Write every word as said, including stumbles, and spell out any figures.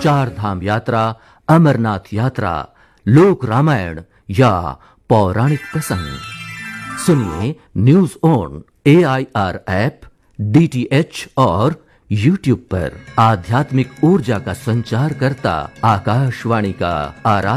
चार धाम यात्रा, अमरनाथ यात्रा, लोक रामायण या पौराणिक प्रसंग। सुनिए news on A I R app, D T H और यूट्यूब पर। आध्यात्मिक ऊर्जा का संचार करता आकाशवाणी का आराध्य